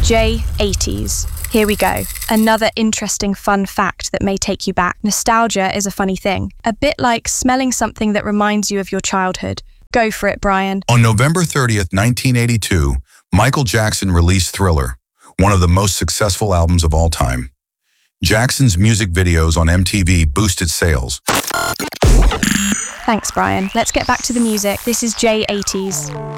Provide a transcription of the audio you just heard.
J80s. Here we go. Another interesting fun fact that may take you back. Nostalgia is a funny thing. A bit like smelling something that reminds you of your childhood. Go for it, Brian. On November 30th, 1982, Michael Jackson released Thriller, one of the most successful albums of all time. Jackson's music videos on MTV boosted sales. Thanks, Brian. Let's get back to the music. This is J80s.